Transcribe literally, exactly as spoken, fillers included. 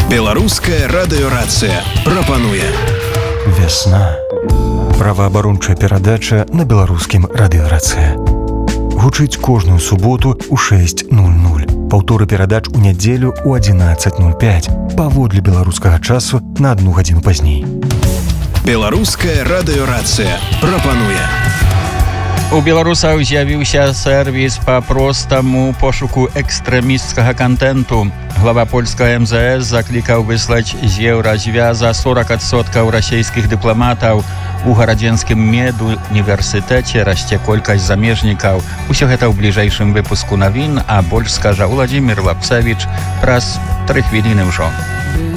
Беларуская радыёрацыя прапануе Вясна. Праваабарончая перадача на беларускім радыёрацыя. Гучыць кожную суботу ў шэсць нуль нуль. Паўторы перадач у нядзелю ў адзінаццаць нуль пяць. Паводле беларускага часу на адну гадзіну пазней. Беларуская радыёрацыя прапануе. У беларусаў з'явіўся сэрвіс па простаму пошуку экстрэмісцкага кантэнту. Глава польскага эм зэ эс заклікаў выслаць з еўразвяза сорок адсоткаў расійскіх дыпламатаў. У гарадзенскім медуніверсітэце расце колькасць замежнікаў. Усё гэта ў бліжэйшым выпуску навін, а больш скажа Владзімір Лапцевіч праз тры хвіліны ўжо.